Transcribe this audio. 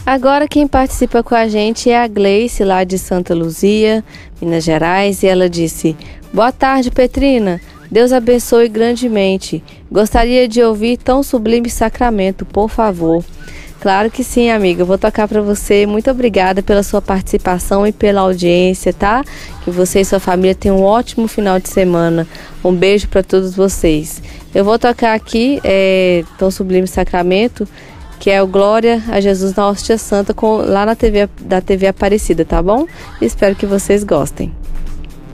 Agora quem participa com a gente é a Gleice, lá de Santa Luzia, Minas Gerais, e ela disse: boa tarde, Petrina, Deus abençoe grandemente. Gostaria de ouvir tão sublime sacramento, por favor. Claro que sim, amiga, eu vou tocar para você. Muito obrigada pela sua participação e pela audiência, tá? Que você e sua família tenham um ótimo final de semana. Um beijo para todos vocês. Eu vou tocar aqui tão sublime sacramento, que é o Glória a Jesus na Hóstia Santa, lá na TV da TV Aparecida, tá bom? Espero que vocês gostem.